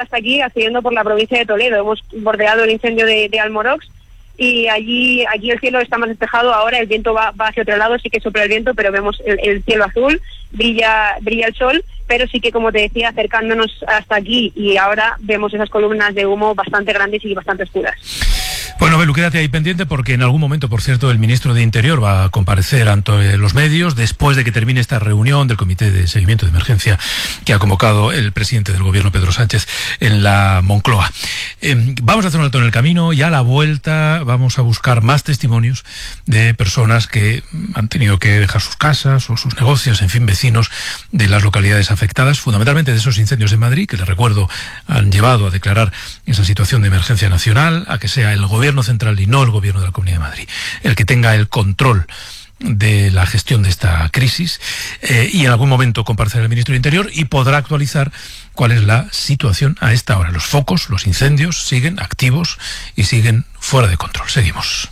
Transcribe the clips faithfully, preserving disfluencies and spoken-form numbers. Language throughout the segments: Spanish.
hasta aquí, accediendo por la provincia de Toledo. Hemos bordeado el incendio de, de Almorox y allí allí el cielo está más despejado. Ahora el viento va, va hacia otro lado, sí que sopla el viento, pero vemos el, el cielo azul, brilla brilla el sol, pero sí que, como te decía, acercándonos hasta aquí y ahora vemos esas columnas de humo bastante grandes y bastante oscuras. Bueno, Belu, quédate ahí pendiente porque en algún momento, por cierto, el ministro de Interior va a comparecer ante los medios después de que termine esta reunión del Comité de Seguimiento de Emergencia que ha convocado el presidente del Gobierno, Pedro Sánchez, en la Moncloa. Eh, vamos a hacer un alto en el camino y a la vuelta vamos a buscar más testimonios de personas que han tenido que dejar sus casas o sus negocios, en fin, vecinos de las localidades afectadas, fundamentalmente de esos incendios en Madrid, que les recuerdo han llevado a declarar esa situación de emergencia nacional, a que sea el Gobierno central y no el Gobierno de la Comunidad de Madrid el que tenga el control de la gestión de esta crisis, eh, y en algún momento comparecerá el ministro de Interior y podrá actualizar cuál es la situación a esta hora. Los focos, los incendios siguen activos y siguen fuera de control. Seguimos.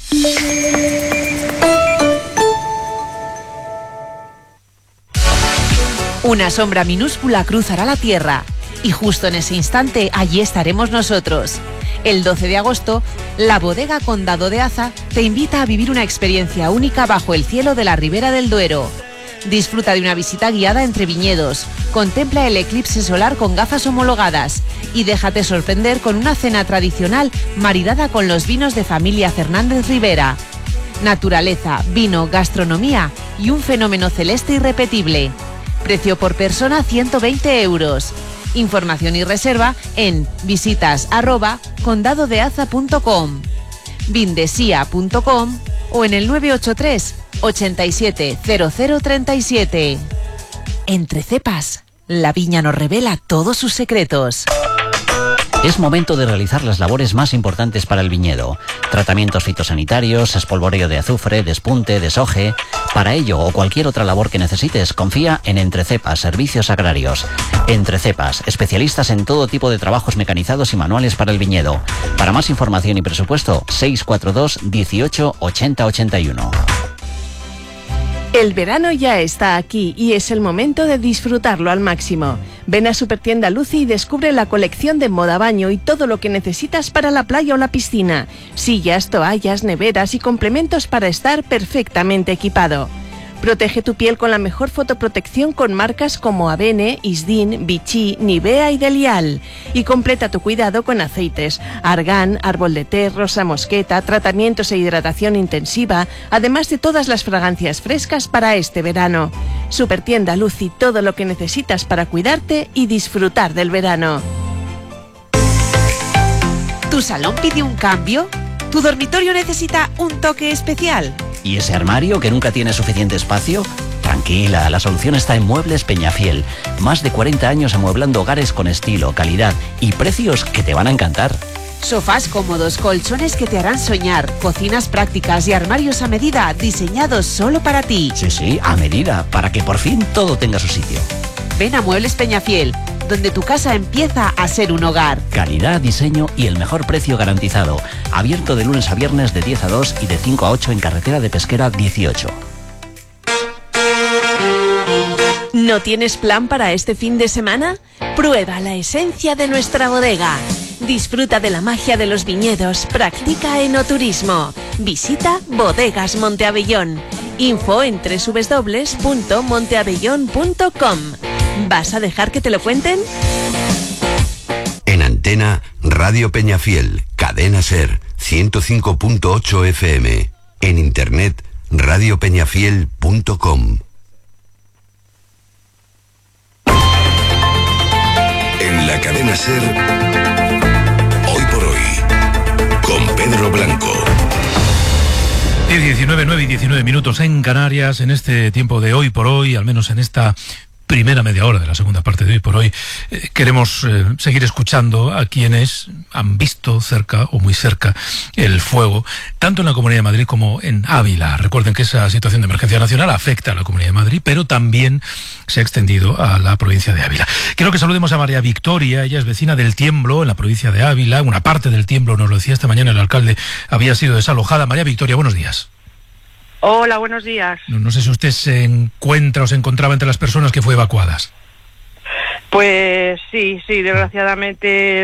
Una sombra minúscula cruzará la Tierra y justo en ese instante allí estaremos nosotros. El doce de agosto, la bodega Condado de Aza te invita a vivir una experiencia única bajo el cielo de la Ribera del Duero. Disfruta de una visita guiada entre viñedos, contempla el eclipse solar con gafas homologadas y déjate sorprender con una cena tradicional maridada con los vinos de familia Fernández Rivera. Naturaleza, vino, gastronomía y un fenómeno celeste irrepetible. Precio por persona ciento veinte euros. Información y reserva en visitas arroba condadodeaza punto com, vindesia punto com o en el nueve ocho tres, ochenta y siete, cero cero treinta y siete. Entre cepas, la viña nos revela todos sus secretos. Es momento de realizar las labores más importantes para el viñedo. Tratamientos fitosanitarios, espolvoreo de azufre, despunte, desoje. Para ello o cualquier otra labor que necesites, confía en Entrecepas Servicios Agrarios. Entrecepas, especialistas en todo tipo de trabajos mecanizados y manuales para el viñedo. Para más información y presupuesto, seis cuatro dos, dieciocho, ochenta, ochenta y uno. El verano ya está aquí y es el momento de disfrutarlo al máximo. Ven a Supertienda Luci y descubre la colección de moda baño y todo lo que necesitas para la playa o la piscina. Sillas, toallas, neveras y complementos para estar perfectamente equipado. Protege tu piel con la mejor fotoprotección con marcas como Avene, Isdin, Vichy, Nivea y Delial. Y completa tu cuidado con aceites Argan, Árbol de Té, Rosa Mosqueta, tratamientos e hidratación intensiva, además de todas las fragancias frescas para este verano. Supertienda Luci, todo lo que necesitas para cuidarte y disfrutar del verano. ¿Tu salón pide un cambio? ¿Tu dormitorio necesita un toque especial? ¿Y ese armario que nunca tiene suficiente espacio? Tranquila, la solución está en Muebles Peñafiel. Más de cuarenta años amueblando hogares con estilo, calidad y precios que te van a encantar. Sofás cómodos, colchones que te harán soñar, cocinas prácticas y armarios a medida diseñados solo para ti. Sí, sí, a medida, para que por fin todo tenga su sitio. Ven a Muebles Peñafiel, donde tu casa empieza a ser un hogar. Calidad, diseño y el mejor precio garantizado. Abierto de lunes a viernes de diez a dos y de cinco a ocho en Carretera de Pesquera dieciocho. ¿No tienes plan para este fin de semana? Prueba la esencia de nuestra bodega. Disfruta de la magia de los viñedos. Practica enoturismo. Visita Bodegas Monteabellón. Info en doble u doble u doble u punto monteabellón punto com. ¿Vas a dejar que te lo cuenten? En antena, Radio Peñafiel, Cadena Ser, ciento cinco punto ocho F M. En internet, radio peñafiel punto com. En la Cadena Ser, Hoy por Hoy, con Pedro Blanco. diecinueve, nueve y diecinueve minutos en Canarias, en este tiempo de Hoy por Hoy, al menos en esta primera media hora de la segunda parte de Hoy por Hoy, eh, queremos eh, seguir escuchando a quienes han visto cerca o muy cerca el fuego, tanto en la Comunidad de Madrid como en Ávila. Recuerden que esa situación de emergencia nacional afecta a la Comunidad de Madrid, pero también se ha extendido a la provincia de Ávila. Quiero que saludemos a María Victoria, ella es vecina del Tiemblo, en la provincia de Ávila. Una parte del Tiemblo, nos lo decía esta mañana el alcalde, había sido desalojada. María Victoria, buenos días. Hola, buenos días. No, no sé si usted se encuentra o se encontraba entre las personas que fue evacuadas. Pues sí, sí, desgraciadamente